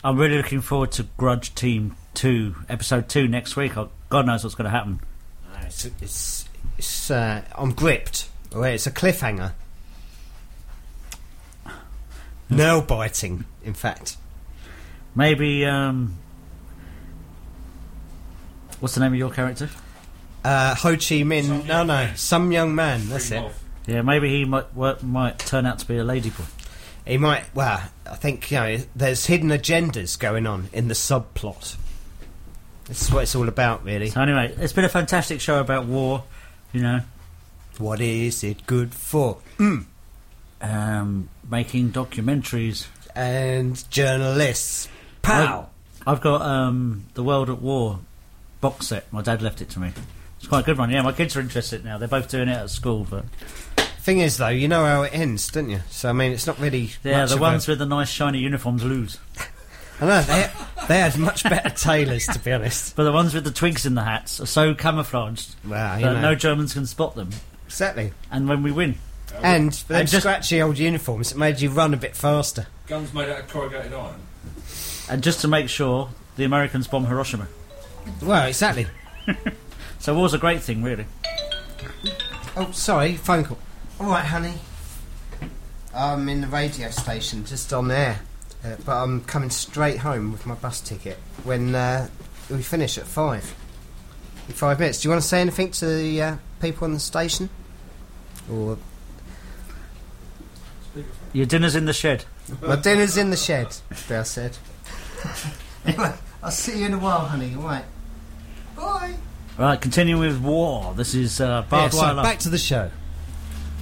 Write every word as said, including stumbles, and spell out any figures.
I'm really looking forward to Grudge Team two, episode two next week. God knows what's going to happen. Uh, it's it's, it's uh, I'm gripped. Oh, it's a cliffhanger. Nail biting, in fact. Maybe. Um, what's the name of your character? Uh, Ho Chi Minh. Some no, no, man. Some young man. That's it. Off. Yeah, maybe he might work, might turn out to be a ladyboy. He might. Well, I think you know there's hidden agendas going on in the subplot. This is what it's all about, really. So anyway, it's been a fantastic show about war. You know, what is it good for? Mm. Um, making documentaries and journalists. Pow! I've, I've got um, the World at War box set. My dad left it to me. It's quite a good one. Yeah, my kids are interested now. They're both doing it at school, but. Thing is, though, you know how it ends, don't you? So I mean, it's not really. Yeah, much the of ones a... with the nice shiny uniforms lose. I know they they had much better tailors, to be honest. But the ones with the twigs in the hats are so camouflaged well, that know. no Germans can spot them. Exactly. And when we win, and for them just... scratchy old uniforms, it made you run a bit faster. Guns made out of corrugated iron. And just to make sure, the Americans bomb Hiroshima. Well, exactly. So war's a great thing, really. Oh, sorry, phone call. All right, honey. I'm in the radio station, just on there, uh, but I'm coming straight home with my bus ticket when uh, we finish at five. In five minutes. Do you want to say anything to the uh, people on the station? Or your dinner's in the shed. My dinner's in the shed, Bill said. Anyway, I'll see you in a while, honey. All right. Bye. Right, continuing with war. This is uh, Barbed yeah, Wire so Love. Back to the show.